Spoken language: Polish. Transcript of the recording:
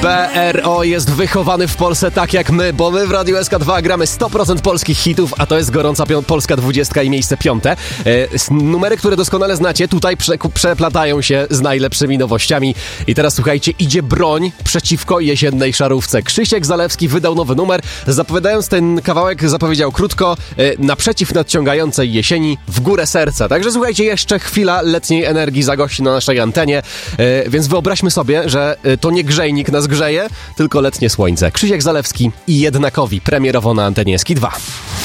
BRO jest wychowany w Polsce tak jak my, bo my w Radiu SK2 gramy 100% polskich hitów, a to jest gorąca Polska 20 i miejsce 5. Numery, które doskonale znacie, tutaj przeplatają się z najlepszymi nowościami. I teraz słuchajcie, idzie broń przeciwko jesiennej szarówce. Krzysiek Zalewski wydał nowy numer. Zapowiadając ten kawałek, zapowiedział krótko: naprzeciw nadciągającej jesieni, w górę serca. Także słuchajcie, jeszcze chwila letniej energii zagości na naszej antenie, więc wyobraźmy sobie, że to nie grzejnik nas grzeje, tylko letnie słońce. Krzysiek Zalewski i Jednakowi, premierowo na antenie SK2.